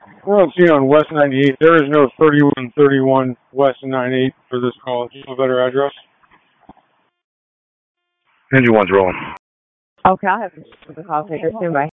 We're on scene on West 98. There is no 3131 West 98 for this call. Do you have a better address? Engine one's rolling. Okay, I'll have the call taker soon. Bye.